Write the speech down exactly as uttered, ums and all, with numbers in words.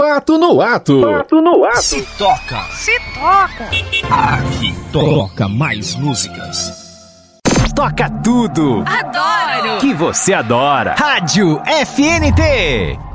Fato no ato. Fato no ato. Se toca. Se toca. Aqui toca mais músicas. Toca tudo. Adoro. Que você adora. Rádio F N T.